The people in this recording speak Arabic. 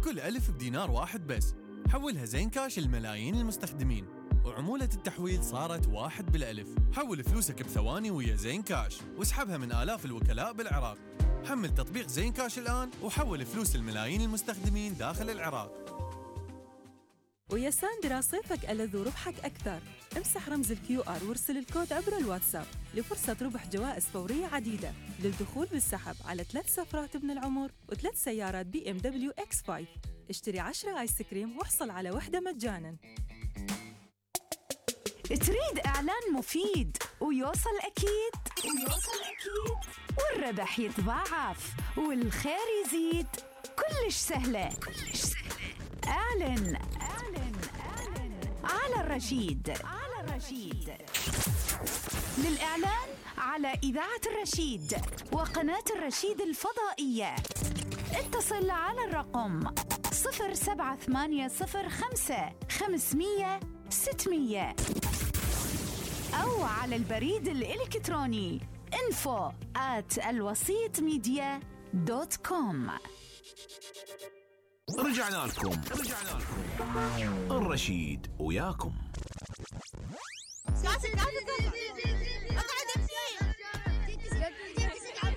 كل ألف بدينار واحد بس. حولها زين كاش لملايين المستخدمين، وعمولة التحويل صارت 1 بالألف. حول فلوسك بثواني ويا زين كاش، واسحبها من آلاف الوكلاء بالعراق. حمل تطبيق زين كاش الآن وحول فلوس الملايين المستخدمين داخل العراق. ويا ساندرا صيفك ألذ وربحك أكثر. امسح رمز الQR وارسل الكود عبر الواتساب لفرصة ربح جوائز فورية عديدة للدخول بالسحب على 3 سفرات ابن العمر و3 سيارات BMW X5. اشتري 10 آيس كريم واحصل على وحدة مجاناً. تريد إعلان مفيد ويوصل أكيد والربح يتضاعف والخير يزيد. كلش سهلة. اعلن على الرشيد. للإعلان على إذاعة الرشيد وقناة الرشيد الفضائية اتصل على الرقم 07805 500 600 أو على البريد الإلكتروني info@alwasitmedia.com. رجعنا لكم الرشيد وياكم. اقعد